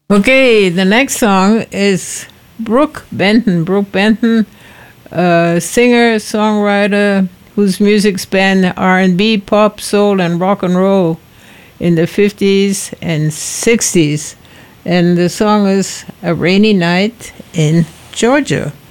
Okay, the next song is Brooke Benton. Brooke Benton, a singer, songwriter whose music spanned R&B, pop, soul, and rock and roll in the 50s and 60s. And the song is A Rainy Night in Georgia.